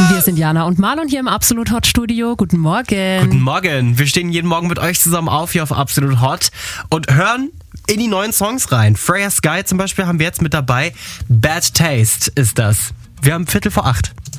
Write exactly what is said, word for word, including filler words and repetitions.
Wir sind Jana und Marlon hier im Absolut Hot Studio. Guten Morgen. Guten Morgen. Wir stehen jeden Morgen mit euch zusammen auf hier auf Absolut Hot und hören in die neuen Songs rein. Freya Sky zum Beispiel haben wir jetzt mit dabei. Bad Taste ist das. Wir haben Viertel vor acht.